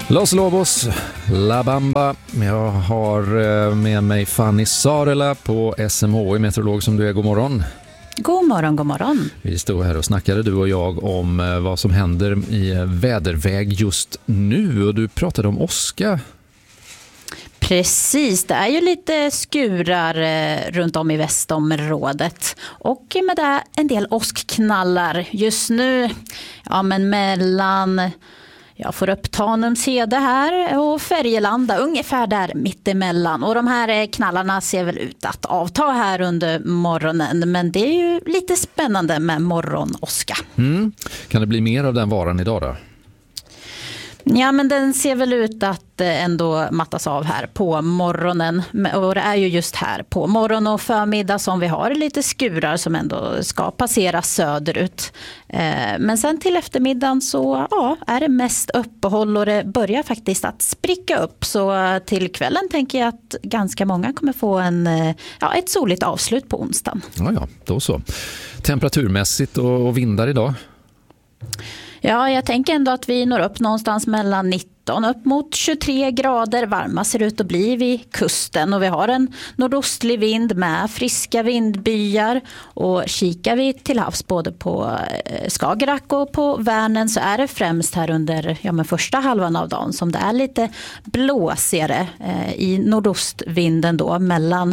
Los Lobos, La Bamba. Jag har med mig Fanny Sarela på SMHI, meteorolog som du är. God morgon. God morgon, god morgon. Vi stod här och snackade, du och jag, om vad som händer i väderväg just nu. Och du pratade om åska. Precis, det är ju lite skurar runt om i västområdet. Och med det en del åskknallar just nu. Ja, men mellan... Jag får upp Tanumshede här och Färgelanda, ungefär där mittemellan. Och de här knallarna ser väl ut att avta här under morgonen. Men det är ju lite spännande med morgonåska. Kan det bli mer av den varan idag då? Ja, men den ser väl ut att ändå mattas av här på morgonen. Och det är ju just här på morgon och förmiddag som vi har lite skurar som ändå ska passera söderut. Men sen till eftermiddagen så är det mest uppehåll och det börjar faktiskt att spricka upp. Så till kvällen tänker jag att ganska många kommer få ett soligt avslut på onsdagen. Ja, då så. Temperaturmässigt och vindar idag? Ja, jag tänker ändå att vi når upp någonstans mellan 19 upp mot 23 grader. Varma ser ut att bli vid kusten och vi har en nordostlig vind med friska vindbyar. Och kikar vi till havs både på Skagerrak och på Vänern så är det främst här under första halvan av dagen som det är lite blåsigare i nordostvinden då mellan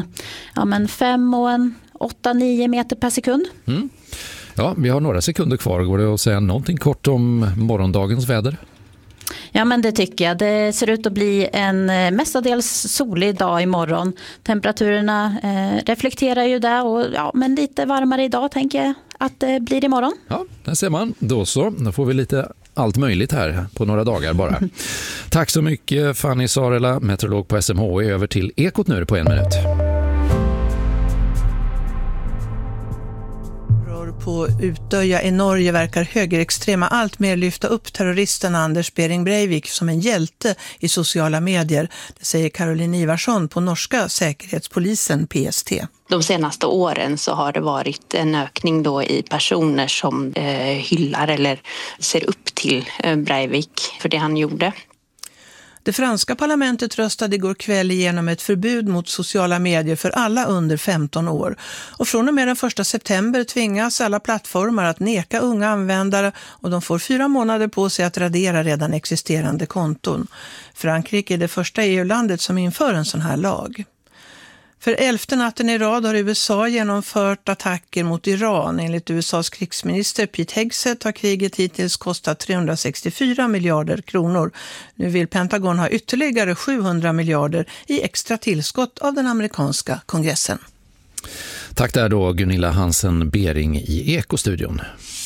5 och 8-9 meter per sekund. Ja, vi har några sekunder kvar. Går det att säga någonting kort om morgondagens väder? Ja, men det tycker jag. Det ser ut att bli en mestadels solig dag imorgon. Temperaturerna reflekterar ju där och men lite varmare idag tänker jag att det blir imorgon. Ja, där ser man. Då får vi lite allt möjligt här på några dagar bara. Tack så mycket Fanny Sarela, meteorolog på SMHI. Över till Ekot nu på 1 minut. På Utöja i Norge verkar högerextrema allt mer lyfta upp terroristen Anders Behring Breivik som en hjälte i sociala medier. Det säger Caroline Ivarsson på norska säkerhetspolisen PST. De senaste åren så har det varit en ökning då i personer som hyllar eller ser upp till Breivik för det han gjorde. Det franska parlamentet röstade igår kväll igenom ett förbud mot sociala medier för alla under 15 år. Och från och med den 1 september tvingas alla plattformar att neka unga användare och de får 4 månader på sig att radera redan existerande konton. Frankrike är det första EU-landet som inför en sån här lag. För 11:e natten i rad har USA genomfört attacker mot Iran. Enligt USAs krigsminister Pete Hegseth har kriget hittills kostat 364 miljarder kronor. Nu vill Pentagon ha ytterligare 700 miljarder i extra tillskott av den amerikanska kongressen. Tack där då Gunilla Hansen Bering i Ekostudion.